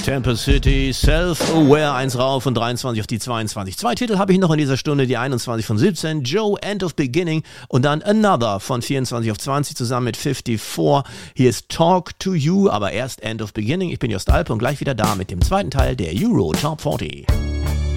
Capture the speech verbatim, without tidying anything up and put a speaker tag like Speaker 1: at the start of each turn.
Speaker 1: Campus City, Self-Aware, eins rauf und dreiundzwanzig auf die zweiundzwanzig. Zwei Titel habe ich noch in dieser Stunde, die einundzwanzig von siebzehn, Joe, End of Beginning und dann Another von vierundzwanzig auf zwanzig zusammen mit vierundfünfzig. Hier ist Talk to You, aber erst End of Beginning. Ich bin Jost Alpe und gleich wieder da mit dem zweiten Teil der Euro Top vierzig.